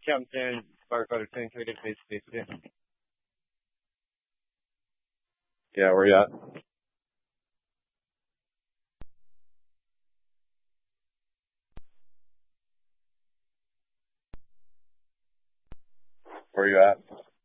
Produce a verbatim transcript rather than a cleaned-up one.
Kempton, firefighter ten, can we get face to face with you? Yeah, where you at? Where you at?